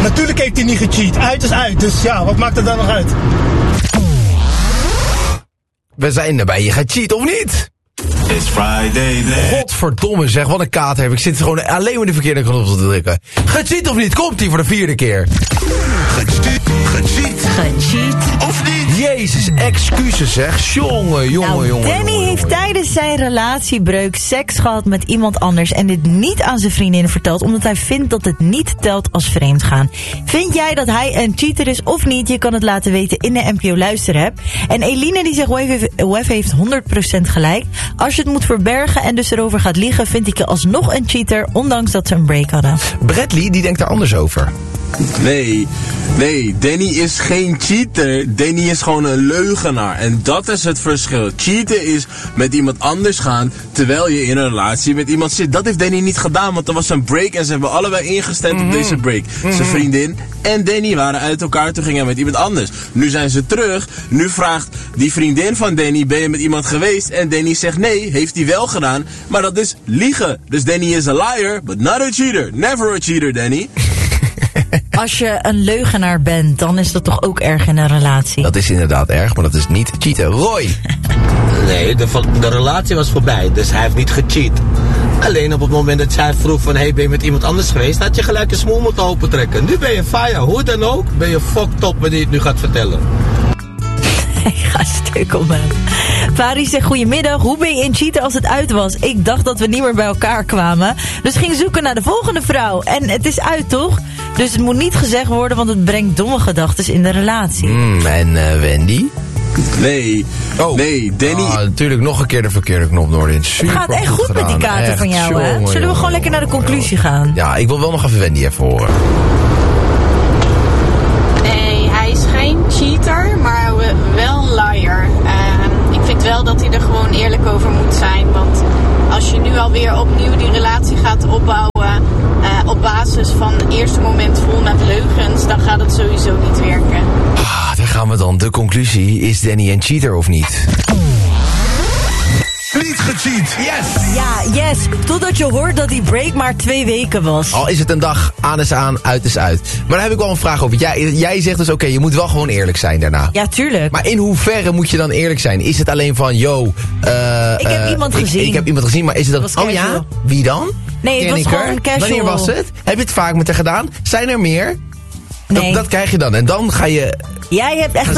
Natuurlijk heeft hij niet gecheat. Uit is uit. Dus ja, wat maakt het dan nog uit? We zijn erbij. Je gaat cheaten of niet? It's Friday then. Godverdomme zeg, wat een kater heb. Ik zit gewoon alleen maar de verkeerde knop te drukken. Gecheat of niet? Komt ie voor de 4e keer. Gecheat of niet? Jezus, excuses zeg. Jongen. Danny heeft tijdens zijn relatiebreuk seks gehad met iemand anders en dit niet aan zijn vriendin verteld, omdat hij vindt dat het niet telt als vreemdgaan. Vind jij dat hij een cheater is of niet? Je kan het laten weten in de NPO Luisterapp. En Eline die zegt, Wef heeft 100% gelijk. Als je het moet verbergen en dus erover gaat liegen, vind ik je alsnog een cheater, ondanks dat ze een break hadden. Bradley, die denkt er anders over. Nee, Danny is geen cheater. Danny is gewoon een leugenaar. En dat is het verschil. Cheaten is met iemand anders gaan terwijl je in een relatie met iemand zit. Dat heeft Danny niet gedaan, want er was een break en ze hebben allebei ingestemd op deze break. Zijn vriendin en Danny waren uit elkaar, toen ging hij met iemand anders. Nu zijn ze terug. Nu vraagt die vriendin van Danny, ben je met iemand geweest? En Danny zegt nee, heeft hij wel gedaan. Maar dat is liegen. Dus Danny is a liar, but not a cheater. Never a cheater, Danny. Als je een leugenaar bent, dan is dat toch ook erg in een relatie? Dat is inderdaad erg, maar dat is niet cheaten. Roy! Nee, de relatie was voorbij, dus hij heeft niet gecheat. Alleen op het moment dat zij vroeg van, hey, ben je met iemand anders geweest, had je gelijk een smoel moeten opentrekken. Nu ben je fire, hoe dan ook, ben je fucked up wanneer je het nu gaat vertellen. Ik ga stuk op hem. Paris zegt, goedemiddag, hoe ben je in cheaten als het uit was? Ik dacht dat we niet meer bij elkaar kwamen. Dus ging zoeken naar de volgende vrouw. En het is uit, toch? Dus het moet niet gezegd worden, want het brengt domme gedachten in de relatie. En Wendy? Nee, Danny... natuurlijk nog een keer de verkeerde knop, Noordin. Het gaat echt goed met die kaarten van jou, hè? Zullen we gewoon lekker naar de conclusie gaan? Ja, ik wil wel nog even Wendy even horen. Nee, hij is geen cheater, maar wel een liar. Ik vind wel dat hij er gewoon eerlijk over moet zijn. Want als je nu alweer opnieuw die relatie gaat opbouwen op basis van het eerste moment vol met leugens, dan gaat het sowieso niet werken. Daar gaan we dan. De conclusie. Is Danny een cheater of niet? Niet gecheat. Yes! Ja, yes. Totdat je hoort dat die break maar 2 weken was. Al is het een dag, aan is aan, uit is uit. Maar daar heb ik wel een vraag over. Jij zegt dus, oké, je moet wel gewoon eerlijk zijn daarna. Ja, tuurlijk. Maar in hoeverre moet je dan eerlijk zijn? Is het alleen van, yo... ik heb iemand gezien. Ik heb iemand gezien, maar is het dan... Oh ja? Wie dan? Nee, het was gewoon casual. Wanneer was het? Heb je het vaak met haar gedaan? Zijn er meer? Nee. Dat krijg je dan. En dan ga je... Jij hebt echt